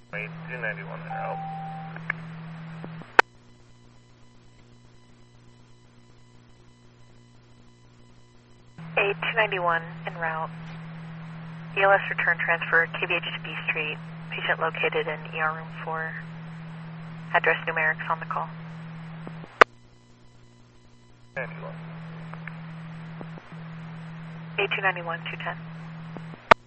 8291 en route. A291 en route. ELS return transfer, KVH to B Street. Patient located in ER room 4. Address numerics on the call. 91. A291, 210.